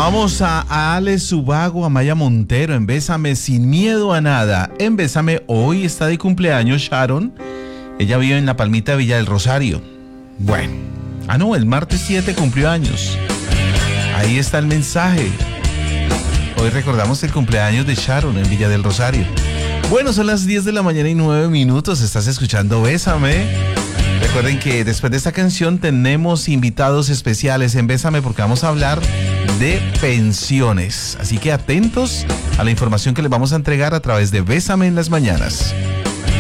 Vamos a Ale Subago, a Maya Montero, en Bésame sin miedo a nada. En Bésame hoy está de cumpleaños Sharon. Ella vive en La Palmita, Villa del Rosario. Bueno, el martes 7 cumplió años. Ahí está el mensaje. Hoy recordamos el cumpleaños de Sharon en Villa del Rosario. Bueno, son las 10 de la mañana y 9 minutos. Estás escuchando Bésame. Recuerden que después de esta canción tenemos invitados especiales en Bésame porque vamos a hablar de pensiones. Así que atentos a la información que les vamos a entregar a través de Bésame en las mañanas.